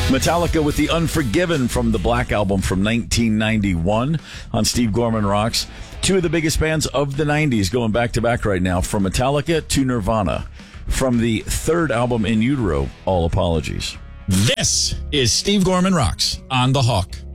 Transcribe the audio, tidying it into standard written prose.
Metallica with the Unforgiven from the Black Album from 1991 on Steve Gorman Rocks. Two of the biggest bands of the 90s going back to back right now, from Metallica to Nirvana. From the third album, In Utero, All Apologies. This is Steve Gorman Rocks on The Hawk.